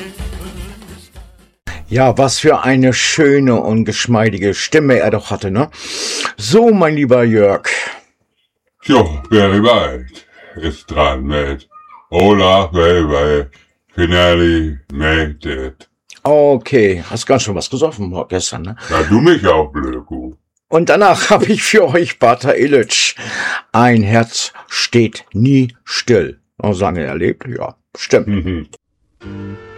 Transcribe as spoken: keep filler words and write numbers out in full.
Ja, was für eine schöne und geschmeidige Stimme er doch hatte, ne? So, mein lieber Jörg. Jo, Barry White ist dran mit Olaf Baby, finally made it. Okay, hast ganz schön was gesoffen gestern, ne? Ja, du mich auch, Blöku. Und danach habe ich für euch Bata Illich. Ein Herz steht nie still. Noch lange erlebt? Ja, stimmt. Mhm.